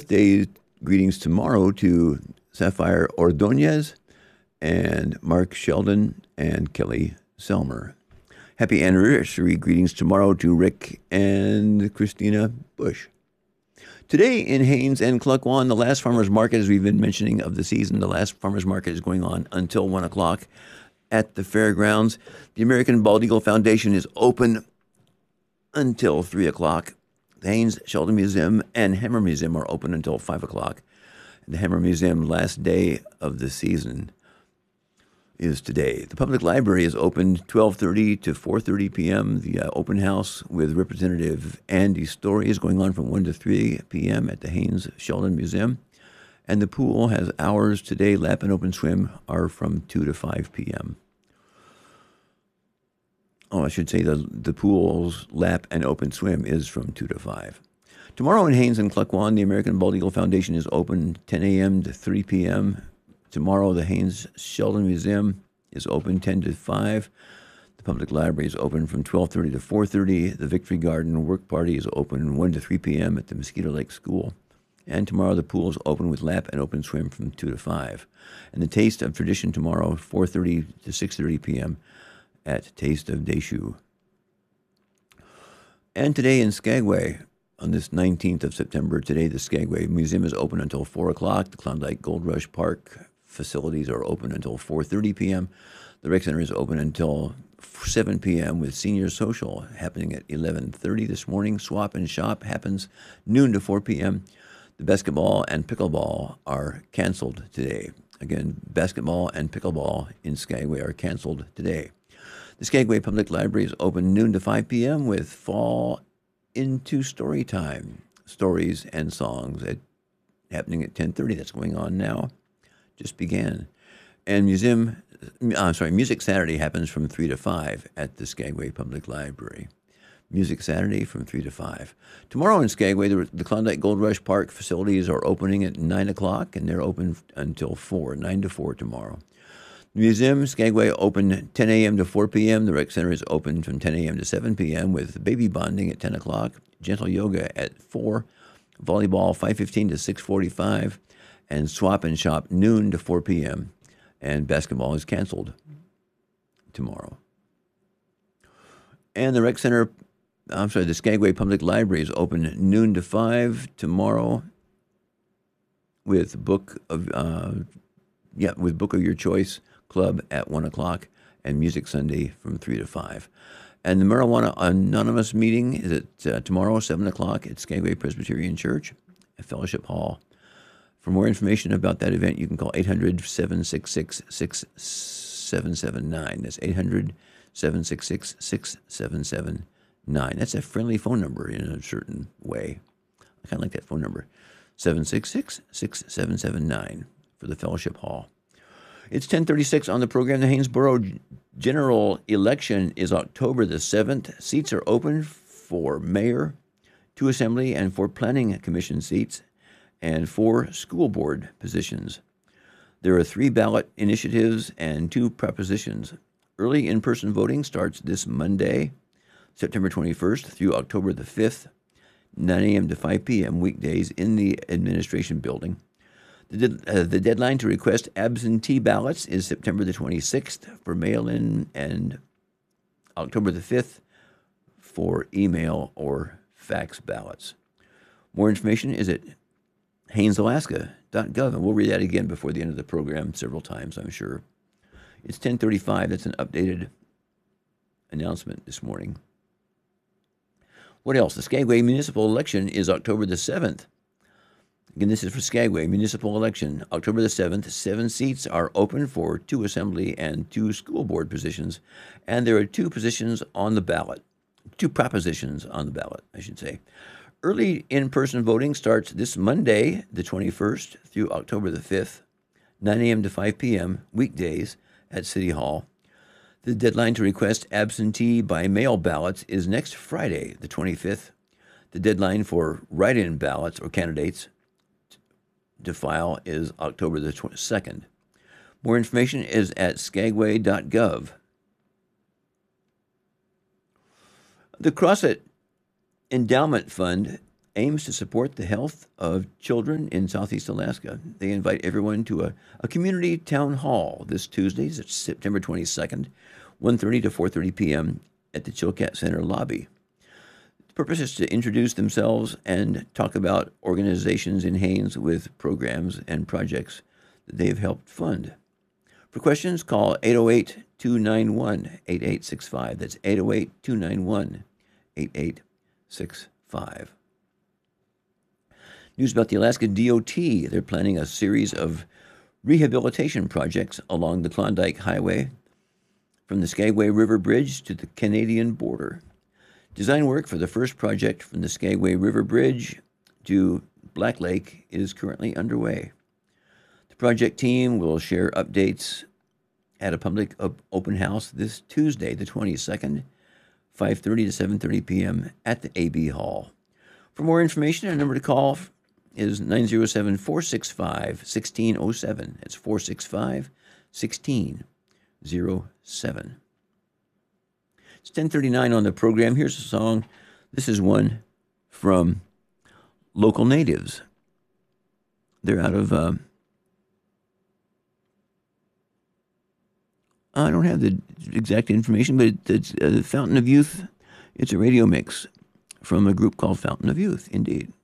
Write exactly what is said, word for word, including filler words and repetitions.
birthday greetings tomorrow to Sapphire Ordonez and Mark Sheldon and Kelly Selmer. Happy anniversary greetings tomorrow to Rick and Christina Bush. Today in Haines and Cluckwan, the last farmers market, as we've been mentioning, of the season, the last farmers market is going on until one o'clock at the fairgrounds. The American Bald Eagle Foundation is open until three o'clock. The Haines Sheldon Museum and Hammer Museum are open until five o'clock. The Hammer Museum last day of the season is today. The public library is open twelve thirty to four thirty p.m. The uh, open house with Representative Andy Story is going on from one to three p.m. at the Haines Sheldon Museum. And the pool has hours today. Lap and open swim are from two to five p.m. Oh, I should say the, the pool's lap and open swim is from two to five. Tomorrow in Haines and Cluckwan, the American Bald Eagle Foundation is open ten a.m. to three p.m. Tomorrow, the Haines Sheldon Museum is open ten to five. The public library is open from twelve thirty to four thirty. The Victory Garden Work Party is open one to three p.m. at the Mosquito Lake School. And tomorrow, the pool is open with lap and open swim from two to five. And the Taste of Tradition tomorrow, four thirty to six thirty p.m. at Taste of Deschutes. And today in Skagway, on this nineteenth of September, today the Skagway Museum is open until four o'clock. The Klondike Gold Rush Park facilities are open until four thirty p.m. The Rec Center is open until seven p.m. with Senior Social happening at eleven thirty this morning. Swap and Shop happens noon to four p.m. The basketball and pickleball are canceled today. Again, basketball and pickleball in Skagway are canceled today. The Skagway Public Library is open noon to five p.m. with Fall into Story Time, stories and songs at, happening at ten thirty. That's going on now. Just began. And museum, I'm sorry, Music Saturday happens from three to five at the Skagway Public Library. Music Saturday from three to five. Tomorrow in Skagway, the, the Klondike Gold Rush Park facilities are opening at nine o'clock, and they're open until four, nine to four tomorrow. The museum, Skagway, open ten a.m. to four p.m. The Rec Center is open from ten a.m. to seven p.m. with baby bonding at ten o'clock, gentle yoga at four, volleyball five fifteen to six forty-five, and Swap and Shop noon to four p.m. And basketball is canceled tomorrow. And the Rec Center, I'm sorry, the Skagway Public Library is open noon to five tomorrow with book of, uh, yeah, with Book of Your Choice Club at one o'clock and Music Sunday from three to five. And the Marijuana Anonymous meeting is at uh, tomorrow, seven o'clock at Skagway Presbyterian Church at Fellowship Hall. For more information about that event, you can call eight hundred, seven six six, six seven seven nine. That's eight hundred, seven six six, six seven seven nine. That's a friendly phone number in a certain way. I kind of like that phone number, seven six six, six seven seven nine for the Fellowship Hall. It's ten thirty-six on the program. The Haynesboro general election is October the seventh. Seats are open for mayor, two assembly, and four planning commission seats, and four school board positions. There are three ballot initiatives and two propositions. Early in-person voting starts this Monday, September twenty-first, through October the fifth, nine a.m. to five p.m. weekdays in the administration building. The, de- uh, the deadline to request absentee ballots is September the twenty-sixth for mail-in and October the fifth for email or fax ballots. More information is at Haines Alaska dot gov, and we'll read that again before the end of the program several times, I'm sure. It's ten thirty-five. That's an updated announcement this morning. What else? The Skagway municipal election is October the seventh. Again, this is for Skagway municipal election, October the seventh. Seven seats are open for two assembly and two school board positions, and there are two positions on the ballot, two propositions on the ballot, I should say. Early in-person voting starts this Monday, the twenty-first, through October the fifth, nine a.m. to five p.m., weekdays at City Hall. The deadline to request absentee by mail ballots is next Friday, the twenty-fifth. The deadline for write-in ballots or candidates to file is October the twenty-second. More information is at skagway dot gov. The CrossFit Endowment Fund aims to support the health of children in Southeast Alaska. They invite everyone to a, a community town hall this Tuesday, it's September twenty-second, one thirty to four thirty p.m. at the Chilkat Center lobby. The purpose is to introduce themselves and talk about organizations in Haines with programs and projects that they've helped fund. For questions, call eight oh eight, two nine one, eight eight six five. That's eight oh eight, two nine one, eight eight six five. News about the Alaska D O T. They're planning a series of rehabilitation projects along the Klondike Highway from the Skagway River Bridge to the Canadian border. Design work for the first project from the Skagway River Bridge to Black Lake is currently underway. The project team will share updates at a public op- open house this Tuesday, the twenty-second, five thirty to seven thirty p.m. at the A B Hall. For more information, our number to call is nine oh seven, four six five, one six oh seven. It's four six five, one six oh seven. It's ten thirty-nine on the program. Here's a song. This is one from Local Natives. They're out of, uh, I don't have the exact information, but it's uh, Fountain of Youth. It's a radio mix from a group called Fountain of Youth, indeed.